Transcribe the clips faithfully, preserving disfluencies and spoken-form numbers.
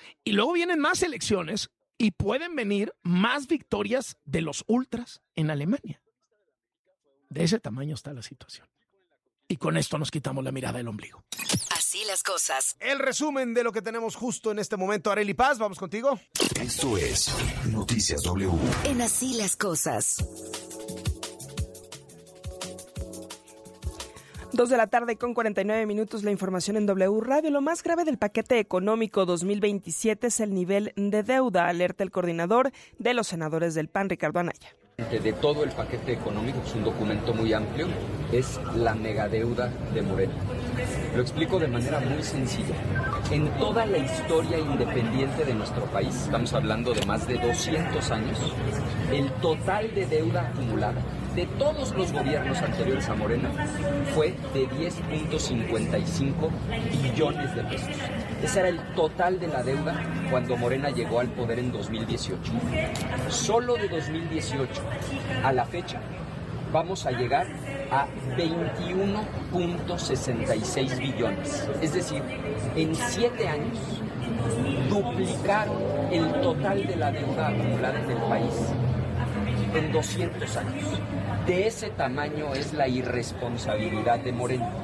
Y luego vienen más elecciones y pueden venir más victorias de los ultras en Alemania. De ese tamaño está la situación. Y con esto nos quitamos la mirada del ombligo. Así las cosas. El resumen de lo que tenemos justo en este momento. Arely Paz, vamos contigo. Esto es Noticias W. En Así las cosas. Dos de la tarde con cuarenta y nueve minutos, la información en W Radio. Lo más grave del paquete económico dos mil veintisiete es el nivel de deuda, alerta el coordinador de los senadores del P A N, Ricardo Anaya. De todo el paquete económico, que es un documento muy amplio, es la megadeuda de Morena. Lo explico de manera muy sencilla. En toda la historia independiente de nuestro país, estamos hablando de más de doscientos años, el total de deuda acumulada de todos los gobiernos anteriores a Morena fue de diez punto cincuenta y cinco billones de pesos. Ese era el total de la deuda cuando Morena llegó al poder en dos mil dieciocho. Solo de dos mil dieciocho a la fecha vamos a llegar a veintiuno punto sesenta y seis billones. Es decir, en siete años duplicaron el total de la deuda acumulada en el país en doscientos años. De ese tamaño es la irresponsabilidad de Morena.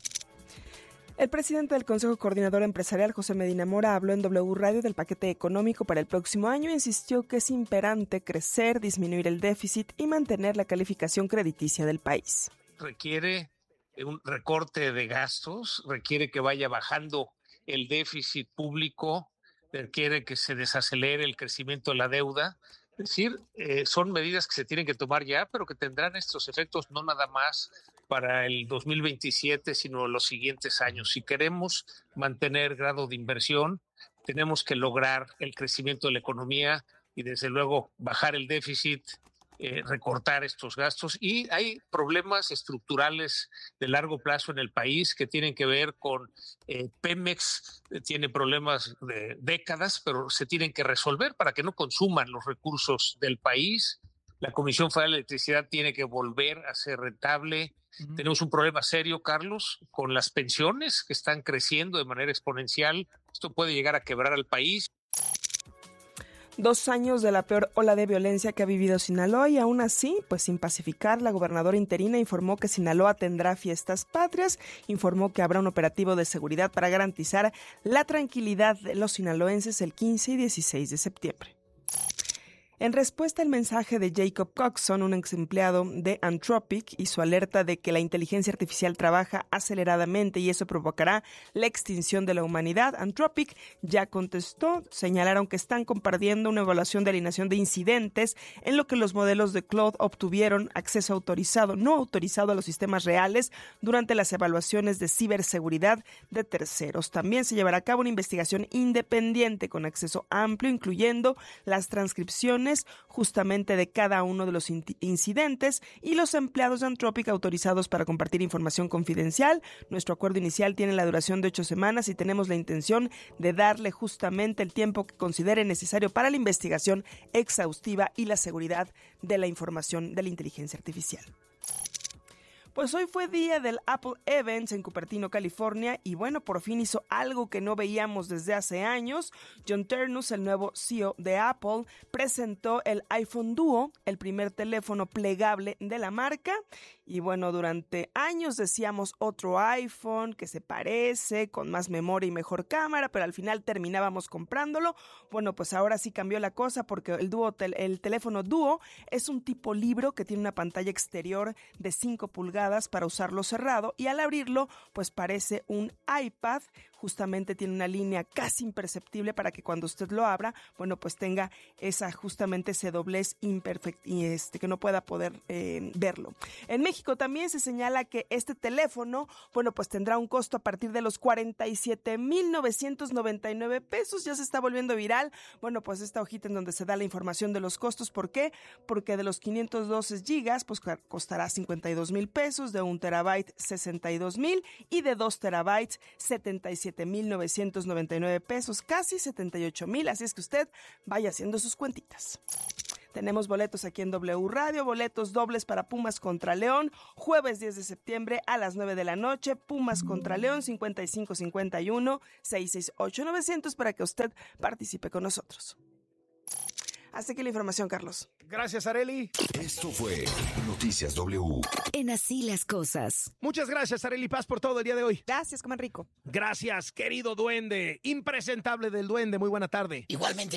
El presidente del Consejo Coordinador Empresarial, José Medina Mora, habló en W Radio del paquete económico para el próximo año e insistió que es imperante crecer, disminuir el déficit y mantener la calificación crediticia del país. Requiere un recorte de gastos, requiere que vaya bajando el déficit público, requiere que se desacelere el crecimiento de la deuda. Es decir, eh, son medidas que se tienen que tomar ya, pero que tendrán estos efectos no nada más para el dos mil veintisiete, sino los siguientes años. Si queremos mantener grado de inversión, tenemos que lograr el crecimiento de la economía y desde luego bajar el déficit, eh, recortar estos gastos. Y hay problemas estructurales de largo plazo en el país que tienen que ver con eh, Pemex, eh, tiene problemas de décadas, pero se tienen que resolver para que no consuman los recursos del país. La Comisión Federal de Electricidad tiene que volver a ser rentable. Uh-huh. Tenemos un problema serio, Carlos, con las pensiones que están creciendo de manera exponencial. Esto puede llegar a quebrar al país. Dos años de la peor ola de violencia que ha vivido Sinaloa y aún así, pues sin pacificar, la gobernadora interina informó que Sinaloa tendrá fiestas patrias, informó que habrá un operativo de seguridad para garantizar la tranquilidad de los sinaloenses el quince y dieciséis de septiembre. En respuesta al mensaje de Jacob Coxon, un ex empleado de Anthropic, y su alerta de que la inteligencia artificial trabaja aceleradamente y eso provocará la extinción de la humanidad, Anthropic ya contestó. Señalaron que están compartiendo una evaluación de alineación de incidentes en lo que los modelos de Claude obtuvieron acceso autorizado, no autorizado a los sistemas reales durante las evaluaciones de ciberseguridad de terceros. También se llevará a cabo una investigación independiente con acceso amplio, incluyendo las transcripciones justamente de cada uno de los incidentes y los empleados de Anthropic autorizados para compartir información confidencial. Nuestro acuerdo inicial tiene la duración de ocho semanas y tenemos la intención de darle justamente el tiempo que considere necesario para la investigación exhaustiva y la seguridad de la información de la inteligencia artificial. Pues hoy fue día del Apple Events en Cupertino, California, y bueno, por fin hizo algo que no veíamos desde hace años. John Ternus, el nuevo C E O de Apple, presentó el iPhone Duo, el primer teléfono plegable de la marca. Y bueno, durante años decíamos otro iPhone que se parece, con más memoria y mejor cámara, pero al final terminábamos comprándolo. Bueno, pues ahora sí cambió la cosa porque el, Duo, el teléfono Duo es un tipo libro que tiene una pantalla exterior de cinco pulgadas para usarlo cerrado y al abrirlo pues parece un iPad, justamente tiene una línea casi imperceptible para que cuando usted lo abra, bueno pues tenga esa justamente ese doblez imperfecto y este que no pueda poder eh, verlo. En México también se señala que este teléfono, bueno pues tendrá un costo a partir de los cuarenta y siete mil novecientos noventa y nueve pesos, ya se está volviendo viral, bueno pues esta hojita en donde se da la información de los costos. ¿Por qué? Porque de los quinientos doce gigas pues costará cincuenta y dos mil pesos, de un terabyte sesenta y dos mil y de dos terabytes setenta y siete mil novecientos noventa y nueve pesos, casi setenta y ocho mil, así es que usted vaya haciendo sus cuentitas. Tenemos boletos aquí en W Radio, boletos dobles para Pumas contra León, jueves diez de septiembre a las nueve de la noche, Pumas contra León, cincuenta y cinco cincuenta y uno, seiscientos sesenta y ocho novecientos, para que usted participe con nosotros. Hasta aquí la información, Carlos. Gracias, Arely. Esto fue Noticias W. En Así las Cosas. Muchas gracias, Arely Paz, por todo el día de hoy. Gracias, coman rico. Gracias, querido duende, impresentable del duende. Muy buena tarde. Igualmente.